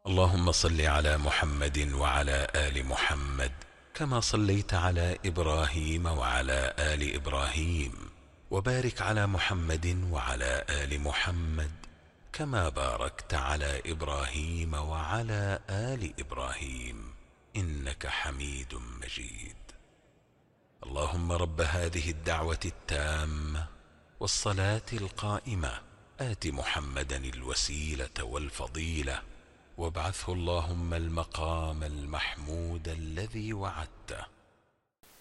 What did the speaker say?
اللهم صل على محمد وعلى آل محمد كما صليت على إبراهيم وعلى آل إبراهيم، وبارك على محمد وعلى آل محمد كما باركت على إبراهيم وعلى آل إبراهيم إنك حميد مجيد. اللهم رب هذه الدعوة التامة والصلاة القائمة آت محمدا الوسيلة والفضيلة، وابعثه اللهم المقام المحمود الذي وعدته.